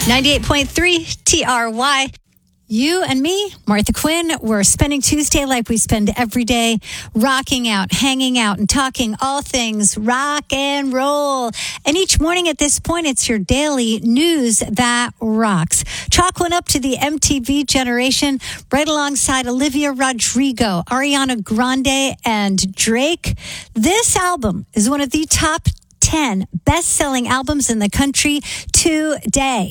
98.3 TRY. You and me, Martha Quinn, we're spending Tuesday like we spend every day, rocking out, hanging out, and talking all things rock and roll. And each morning at this point, it's your daily news that rocks. Chalk went up to the MTV generation right alongside Olivia Rodrigo, Ariana Grande, and Drake. This album is one of the top 10 best-selling albums in the country today.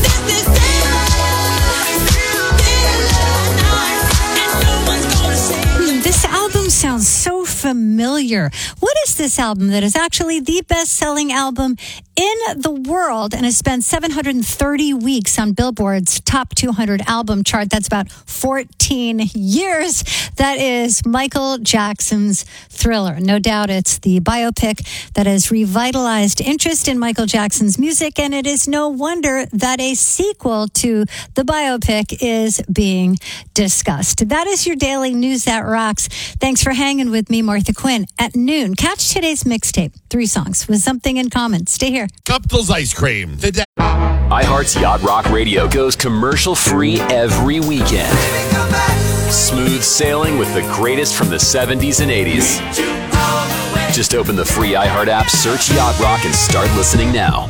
This album sounds so familiar. What is this album that is actually the best-selling album in the world and has spent 730 weeks on Billboard's top 200 album chart? That's about 14 years. That is Michael Jackson's Thriller. No doubt it's the biopic that has revitalized interest in Michael Jackson's music, and it is no wonder that a sequel to the biopic is being discussed. That is your daily news that rocks. Thanks for hanging with me, Martha Quinn. At noon, catch today's mixtape. 3 songs with something in common. Stay here. Capitals Ice Cream. iHeart's Yacht Rock Radio goes commercial-free every weekend. Smooth sailing with the greatest from the 70s and 80s. Just open the free iHeart app, search Yacht Rock, and start listening now.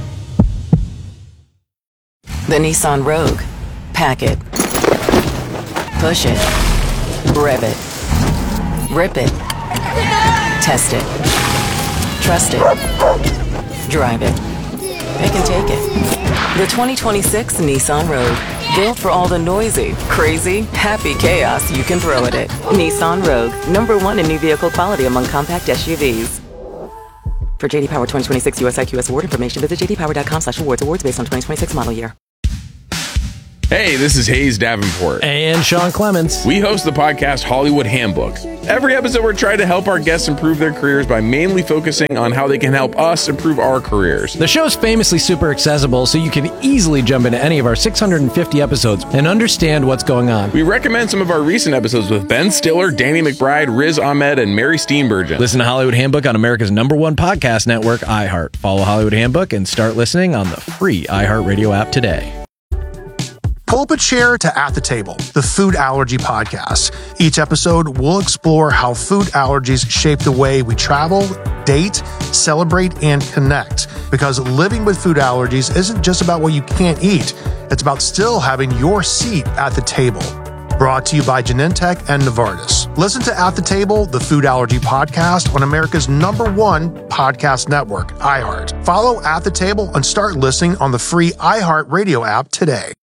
The Nissan Rogue. Pack it. Push it. Rev it. Rip it. Test it. Trust it. Drive it. Pick and take it. The 2026 Nissan Rogue. Built for all the noisy, crazy, happy chaos you can throw at it. Nissan Rogue. #1 in new vehicle quality among compact SUVs. For JD Power 2026 US IQS award information, visit jdpower.com/awards. Awards based on 2026 model year. Hey, this is Hayes Davenport. And Sean Clements. We host the podcast Hollywood Handbook. Every episode, we're trying to help our guests improve their careers by mainly focusing on how they can help us improve our careers. The show's famously super accessible, so you can easily jump into any of our 650 episodes and understand what's going on. We recommend some of our recent episodes with Ben Stiller, Danny McBride, Riz Ahmed, and Mary Steenburgen. Listen to Hollywood Handbook on America's #1 podcast network, iHeart. Follow Hollywood Handbook and start listening on the free iHeart Radio app today. Pull up a chair to At the Table, the food allergy podcast. Each episode, we'll explore how food allergies shape the way we travel, date, celebrate, and connect. Because living with food allergies isn't just about what you can't eat. It's about still having your seat at the table. Brought to you by Genentech and Novartis. Listen to At the Table, the food allergy podcast on America's #1 podcast network, iHeart. Follow At the Table and start listening on the free iHeart Radio app today.